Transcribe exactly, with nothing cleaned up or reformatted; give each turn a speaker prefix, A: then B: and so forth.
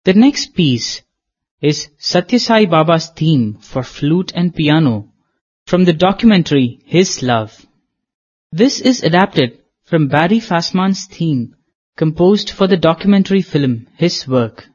A: The next piece is Satya Sai Baba's theme for flute and piano from the documentary His Love. This is adapted from Barry Fassman's theme composed for the documentary film His Work.